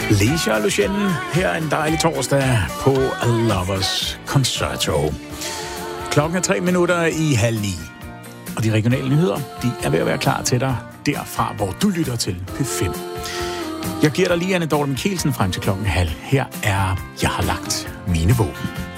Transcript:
Leisure Lucien, her en dejlig torsdag på A Lovers Concerto. Klokken er 8:03. Og de regionale nyheder, de er ved at være klar til dig derfra, hvor du lytter til P5. Jeg giver dig lige Anne Dorte Mikkelsen frem til klokken 12:30. Her er Jeg har lagt mine våben.